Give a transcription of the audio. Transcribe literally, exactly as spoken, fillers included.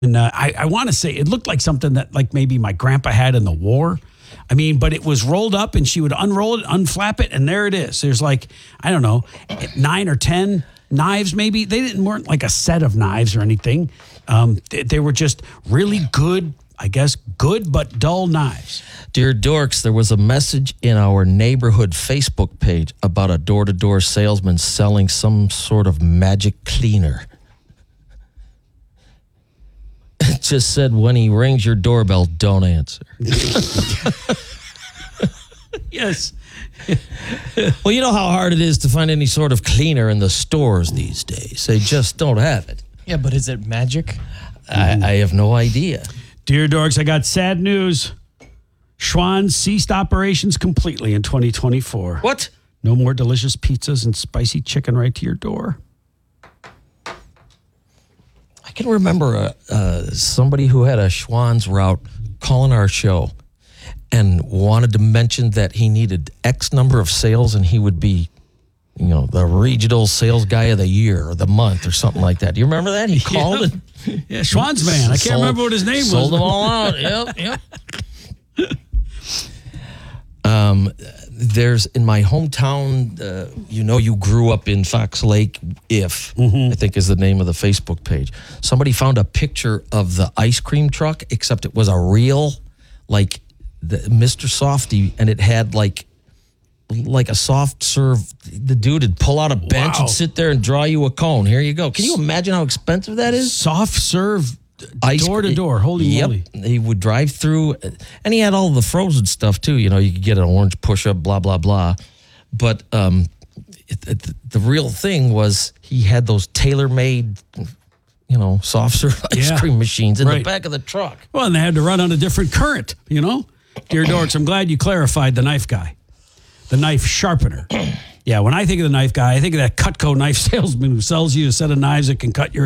And uh, I, I want to say it looked like something that like maybe my grandpa had in the war. I mean, but it was rolled up and she would unroll it, unflap it, and there it is. There's like, I don't know, nine or ten knives maybe. They didn't weren't like a set of knives or anything. Um, they, they were just really good, I guess, good but dull knives. Dear Dorks, there was a message in our neighborhood Facebook page about a door-to-door salesman selling some sort of magic cleaner. It just said, when he rings your doorbell, don't answer. Yes. Well, you know how hard it is to find any sort of cleaner in the stores these days. They just don't have it. Yeah, but is it magic? I, I have no idea. Dear Dorks, I got sad news. Schwann's ceased operations completely in twenty twenty-four. What? No more delicious pizzas and spicy chicken right to your door. I can remember uh, uh, somebody who had a Schwann's route calling our show and wanted to mention that he needed X number of sales and he would be, you know, the regional sales guy of the year or the month or something like that. Do you remember that? He called Yep. and Yeah, Schwann's man. I can't sold, remember what his name sold was. Sold them all out. Yep, yep. Um, there's in my hometown, uh, you know, you grew up in Fox Lake, if mm-hmm. I think is the name of the Facebook page. Somebody found a picture of the ice cream truck, except it was a real, like the Mister Softy, and it had like, like a soft serve. The dude would pull out a bench Wow. and sit there and draw you a cone. Here you go. Can you imagine how expensive that is? Soft serve, Ice door to cream. door. Holy yep. moly. He would drive through, and he had all the frozen stuff too. You know, you could get an orange push-up, blah, blah, blah. But um, it, it, the real thing was he had those tailor-made, you know, soft serve ice Yeah. cream machines in Right. the back of the truck. Well, and they had to run on a different current, you know? Dear Dorks, I'm glad you clarified the knife guy, the knife sharpener. Yeah, when I think of the knife guy, I think of that Cutco knife salesman who sells you a set of knives that can cut your